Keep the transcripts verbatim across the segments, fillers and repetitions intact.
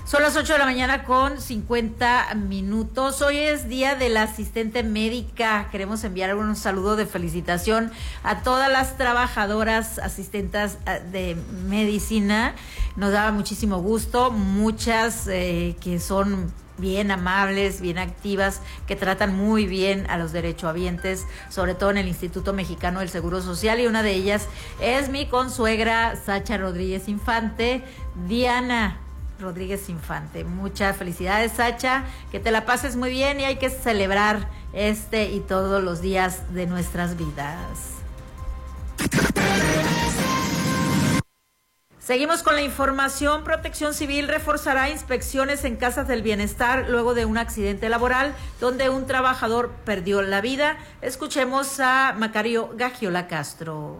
Son las ocho de la mañana con cincuenta minutos. Hoy es día de la asistente médica. Queremos enviar un saludo de felicitación a todas las trabajadoras asistentes de medicina. Nos daba muchísimo gusto, muchas eh, que son bien amables, bien activas, que tratan muy bien a los derechohabientes, sobre todo en el Instituto Mexicano del Seguro Social, y una de ellas es mi consuegra Sacha Rodríguez Infante. Diana Rodríguez Infante, muchas felicidades, Sacha, que te la pases muy bien, y hay que celebrar este y todos los días de nuestras vidas. Seguimos con la información. Protección Civil reforzará inspecciones en casas del bienestar luego de un accidente laboral donde un trabajador perdió la vida. Escuchemos a Macario Gagiola Castro.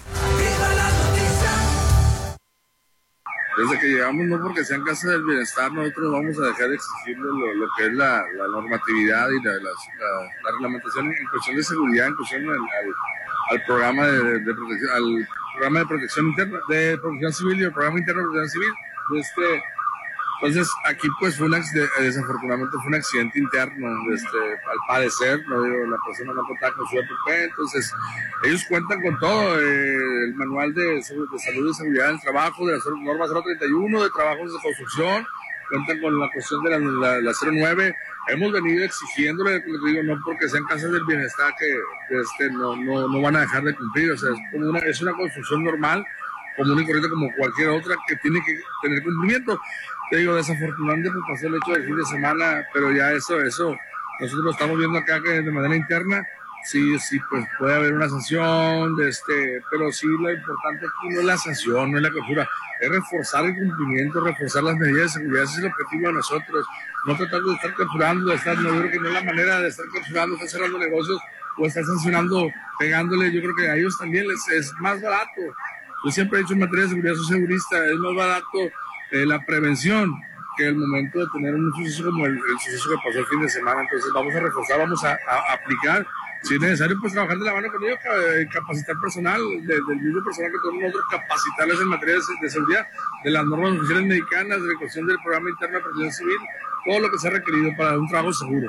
Desde que llegamos, no porque sean casas del bienestar, nosotros vamos a dejar de exigirle lo, lo que es la, la normatividad y la, la, la, la reglamentación en cuestión de seguridad, en cuestión al, al, al programa de, de, de protección, al programa de protección interna, de protección civil y el programa interno de protección civil. Este, entonces, aquí pues fue un accidente, desafortunadamente fue un accidente interno, este, al parecer, no digo, la persona no contaba con su E P P, entonces ellos cuentan con todo, eh, el manual de, de salud y seguridad del trabajo, de la norma cero treinta y uno, de trabajos de construcción, cuentan con la cuestión de la, la, la cero nueve, hemos venido exigiéndole, como digo, no porque sean casas del bienestar que este, no, no, no van a dejar de cumplir, o sea, es, como una, es una construcción normal, común y corriente como cualquier otra que tiene que tener cumplimiento. Te digo, desafortunadamente pues pasó el hecho del fin de semana, pero ya eso, eso, nosotros lo estamos viendo acá que de manera interna, sí, sí, pues puede haber una sanción, de este, pero sí lo importante aquí no es la sanción, no es la clausura, es reforzar el cumplimiento, reforzar las medidas de seguridad, ese es el objetivo de nosotros, no tratar de estar clausurando, de estar, no, yo creo que no es la manera de estar clausurando, estar cerrando negocios o estar sancionando, pegándole, yo creo que a ellos también les es más barato. Yo siempre he dicho en materia de seguridad, soy segurista, es más barato eh, la prevención que el momento de tener un suceso como el, el suceso que pasó el fin de semana. Entonces vamos a reforzar, vamos a, a aplicar, si es necesario, pues trabajar de la mano con ellos, capacitar personal, de, del mismo personal que tenemos nosotros, capacitarles en materia de, de seguridad, de las normas oficiales mexicanas, de la cuestión del programa interno de protección civil, todo lo que sea requerido para un trabajo seguro.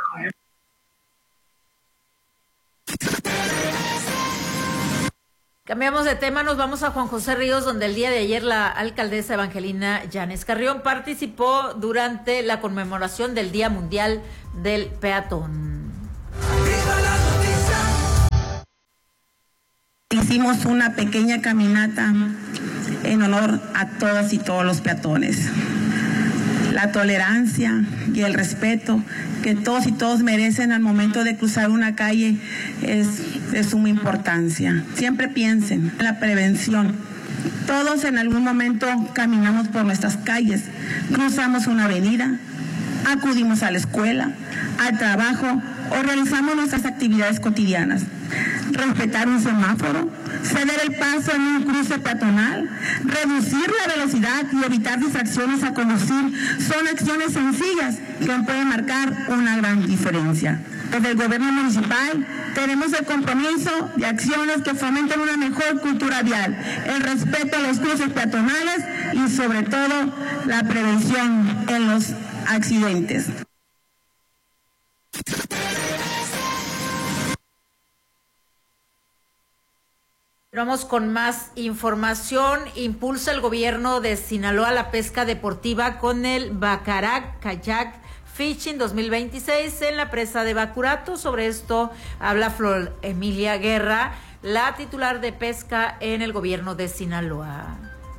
Cambiamos de tema, nos vamos a Juan José Ríos, donde el día de ayer la alcaldesa Evangelina Llanes Carrión participó durante la conmemoración del Día Mundial del Peatón. Hicimos una pequeña caminata en honor a todas y todos los peatones. La tolerancia y el respeto que todos y todos merecen al momento de cruzar una calle es de suma importancia. Siempre piensen en la prevención. Todos en algún momento caminamos por nuestras calles, cruzamos una avenida, acudimos a la escuela, al trabajo o realizamos nuestras actividades cotidianas. Respetar un semáforo, ceder el paso en un cruce peatonal, reducir la velocidad y evitar distracciones a conducir son acciones sencillas que pueden marcar una gran diferencia. Desde el gobierno municipal tenemos el compromiso de acciones que fomenten una mejor cultura vial, el respeto a los cruces peatonales y sobre todo la prevención en los accidentes. Vamos con más información. Impulsa el gobierno de Sinaloa la pesca deportiva con el Bacarac Kayak Fishing dos mil veintiséis en la presa de Bacurato. Sobre esto habla Flor Emilia Guerra, la titular de pesca en el gobierno de Sinaloa.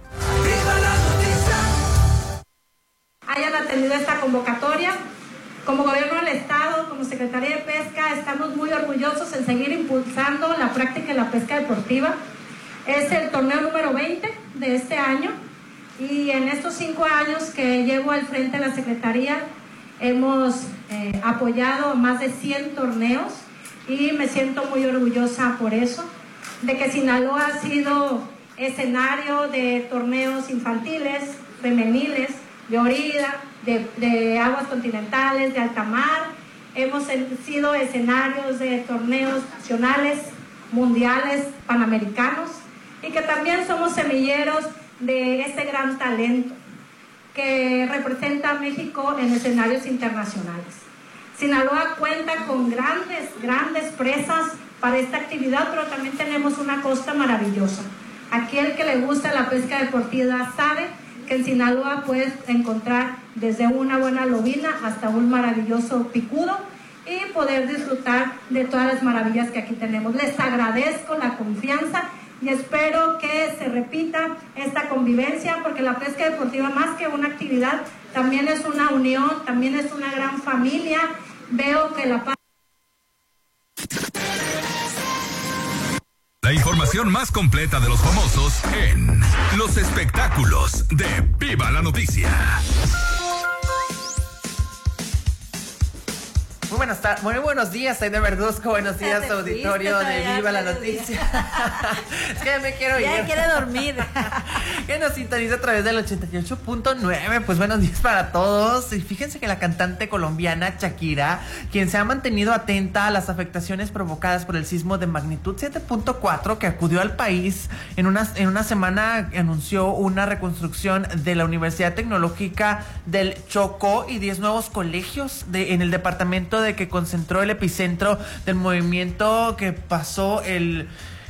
Hayan atendido esta convocatoria. Como gobierno del estado, como Secretaría de Pesca, estamos muy orgullosos en seguir impulsando la práctica de la pesca deportiva. Es el torneo número veinte de este año y en estos cinco años que llevo al frente de la Secretaría hemos eh, apoyado a más de cien torneos y me siento muy orgullosa por eso, de que Sinaloa ha sido escenario de torneos infantiles, femeniles, de orilla, de, de aguas continentales, de alta mar. Hemos sido escenarios de torneos nacionales, mundiales, panamericanos, y que también somos semilleros de este gran talento. que representa a México en escenarios internacionales. Sinaloa cuenta con grandes, grandes presas para esta actividad, pero también tenemos una costa maravillosa. Aquel que le gusta la pesca deportiva sabe que en Sinaloa puedes encontrar desde una buena lobina hasta un maravilloso picudo y poder disfrutar de todas las maravillas que aquí tenemos. Les agradezco la confianza y espero que se repita esta convivencia, porque la pesca deportiva, más que una actividad, también es una unión, también es una gran familia. Veo que la paz... La información más completa de los famosos en los espectáculos de Viva la Noticia. Muy buenas tardes, muy buenos días, Aide Verduzco, buenos días, auditorio de Viva la Noticia. Es que ya me quiero ir. Ya quiere dormir. Que nos sintoniza a través del ochenta y ocho punto nueve. Pues buenos días para todos. Y fíjense que la cantante colombiana Shakira, quien se ha mantenido atenta a las afectaciones provocadas por el sismo de magnitud siete punto cuatro que acudió al país en una, en una semana, anunció una reconstrucción de la Universidad Tecnológica del Chocó y diez nuevos colegios de, en el departamento de que concentró el epicentro del movimiento que pasó el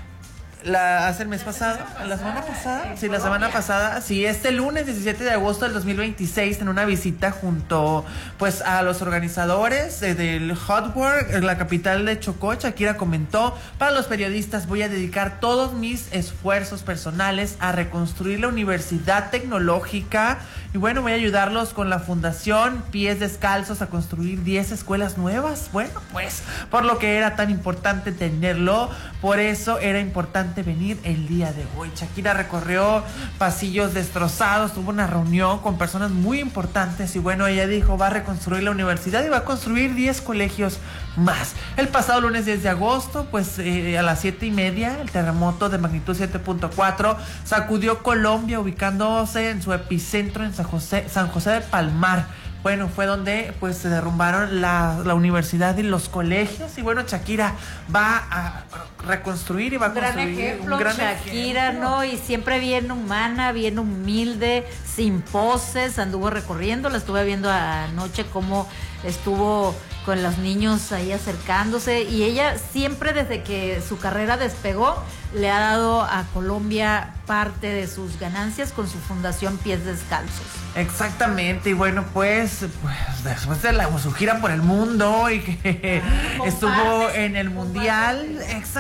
la hace el mes pasado, la semana pasada, sí, la semana pasada, sí, este lunes diecisiete de agosto del dos mil veintiséis, en una visita junto, pues, a los organizadores eh, del Hot Work, en la capital de Chocó. Shakira comentó: para los periodistas voy a dedicar todos mis esfuerzos personales a reconstruir la Universidad Tecnológica y bueno, voy a ayudarlos con la fundación Pies Descalzos a construir diez escuelas nuevas. Bueno, pues, por lo que era tan importante tenerlo, por eso era importante venir el día de hoy. Shakira recorrió pasillos destrozados, tuvo una reunión con personas muy importantes y bueno, ella dijo: va a reconstruir la universidad y va a construir diez colegios más. El pasado lunes diez de agosto, pues eh, a las siete y media, el terremoto de magnitud siete punto cuatro sacudió Colombia, ubicándose en su epicentro en San José, San José de Palmar. Bueno, fue donde pues se derrumbaron la, la universidad y los colegios. Y bueno, Shakira va a reconstruir y va a un gran construir ejemplo, un gran Shakira, ejemplo. ¿no? Y siempre bien humana, bien humilde, sin poses, anduvo recorriendo. La estuve viendo anoche cómo estuvo con los niños ahí acercándose. Y ella siempre, desde que su carrera despegó, le ha dado a Colombia parte de sus ganancias con su fundación Pies Descalzos. Exactamente, y bueno, pues, pues después de la, su gira por el mundo y que Comparte. estuvo en el Mundial, exactamente.